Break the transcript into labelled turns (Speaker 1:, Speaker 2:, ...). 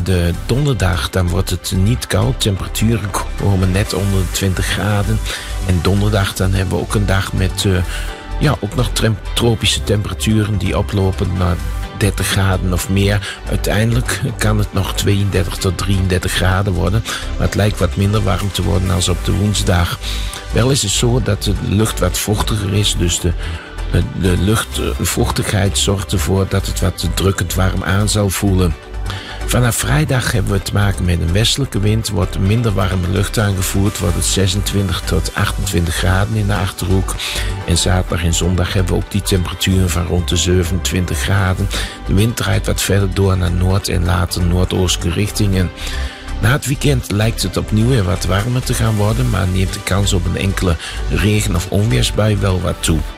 Speaker 1: de donderdag dan wordt het niet koud. Temperaturen komen net onder de 20 graden. En donderdag dan hebben we ook een dag met ook nog tropische temperaturen die oplopen naar 30 graden of meer. Uiteindelijk kan het nog 32 tot 33 graden worden. Maar het lijkt wat minder warm te worden als op de woensdag. Wel is het zo dat de lucht wat vochtiger is. Dus de luchtvochtigheid zorgt ervoor dat het wat drukkend warm aan zal voelen. Vanaf vrijdag hebben we te maken met een westelijke wind. Wordt minder warme lucht aangevoerd. Wordt het 26 tot 28 graden in de Achterhoek. En zaterdag en zondag hebben we ook die temperaturen van rond de 27 graden. De wind draait wat verder door naar noord en later noordoostelijke richtingen. Na het weekend lijkt het opnieuw weer wat warmer te gaan worden. Maar neemt de kans op een enkele regen- of onweersbui wel wat toe.